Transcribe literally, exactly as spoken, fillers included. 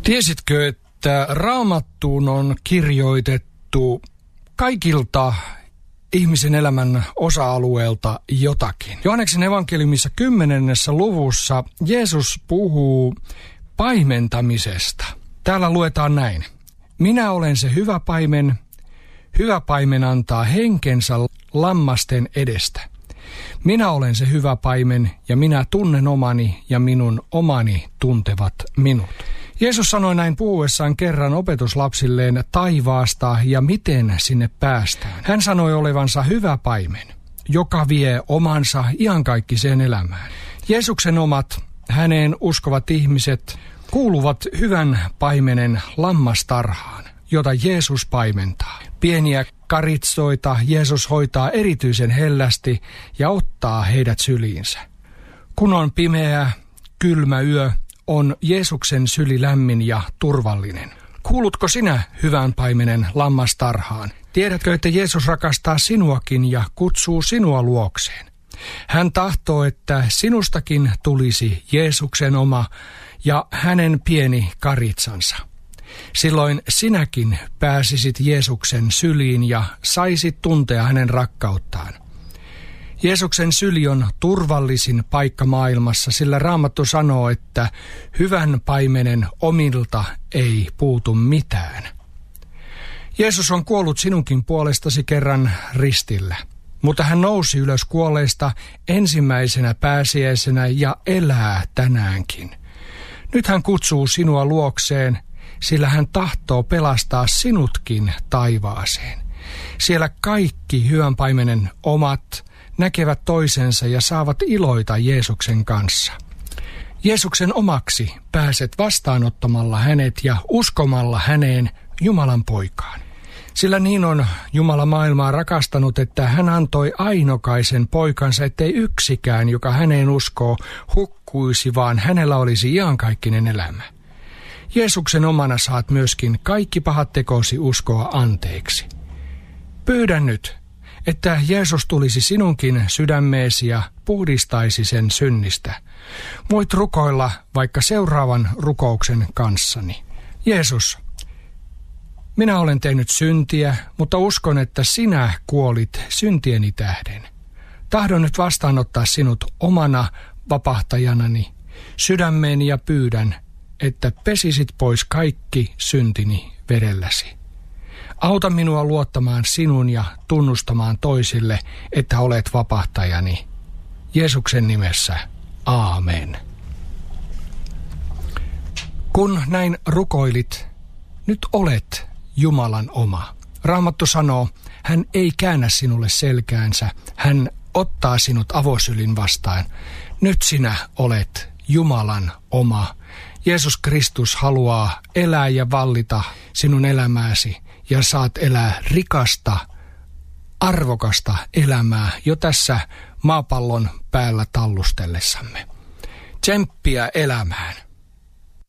Tiesitkö, että Raamattuun on kirjoitettu kaikilta ihmisen elämän osa-alueelta jotakin? Johanneksen evankeliumissa kymmenennessä luvussa Jeesus puhuu paimentamisesta. Täällä luetaan näin. Minä olen se hyvä paimen. Hyvä paimen antaa henkensä lammasten edestä. Minä olen se hyvä paimen ja minä tunnen omani ja minun omani tuntevat minut. Jeesus sanoi näin puhuessaan kerran opetuslapsilleen taivaasta ja miten sinne päästään. Hän sanoi olevansa hyvä paimen, joka vie omansa iankaikkiseen elämään. Jeesuksen omat, häneen uskovat ihmiset, kuuluvat hyvän paimenen lammastarhaan, jota Jeesus paimentaa. Pieniä karitsoita Jeesus hoitaa erityisen hellästi ja ottaa heidät syliinsä. Kun on pimeä, kylmä yö, on Jeesuksen syli lämmin ja turvallinen. Kuulutko sinä hyvän paimenen lammastarhaan? Tiedätkö, että Jeesus rakastaa sinuakin ja kutsuu sinua luokseen? Hän tahtoo, että sinustakin tulisi Jeesuksen oma ja hänen pieni karitsansa. Silloin sinäkin pääsisit Jeesuksen syliin ja saisit tuntea hänen rakkauttaan. Jeesuksen syli on turvallisin paikka maailmassa, sillä Raamattu sanoo, että hyvän paimenen omilta ei puutu mitään. Jeesus on kuollut sinunkin puolestasi kerran ristillä, mutta hän nousi ylös kuolleista ensimmäisenä pääsiäisenä ja elää tänäänkin. Nyt hän kutsuu sinua luokseen, sillä hän tahtoo pelastaa sinutkin taivaaseen. Siellä kaikki hyvän paimenen omat näkevät toisensa ja saavat iloita Jeesuksen kanssa. Jeesuksen omaksi pääset vastaanottamalla hänet ja uskomalla häneen Jumalan poikaan. Sillä niin on Jumala maailmaa rakastanut, että hän antoi ainokaisen poikansa, ettei yksikään, joka häneen uskoo, hukkuisi, vaan hänellä olisi iankaikkinen elämä. Jeesuksen omana saat myöskin kaikki pahat tekosi uskoa anteeksi. Pyydän nyt, että Jeesus tulisi sinunkin sydämeesi ja puhdistaisi sen synnistä. Voit rukoilla vaikka seuraavan rukouksen kanssani. Jeesus, minä olen tehnyt syntiä, mutta uskon, että sinä kuolit syntieni tähden. Tahdon nyt vastaanottaa sinut omana vapahtajanani sydämeeni ja pyydän, että pesisit pois kaikki syntini vedelläsi. Auta minua luottamaan sinun ja tunnustamaan toisille, että olet vapahtajani. Jeesuksen nimessä, aamen. Kun näin rukoilit, nyt olet Jumalan oma. Raamattu sanoo, hän ei käännä sinulle selkäänsä, hän ottaa sinut avosylin vastaan. Nyt sinä olet Jumalan oma. Jeesus Kristus haluaa elää ja vallita sinun elämääsi ja saat elää rikasta, arvokasta elämää jo tässä maapallon päällä tallustellessamme. Tsemppiä elämään.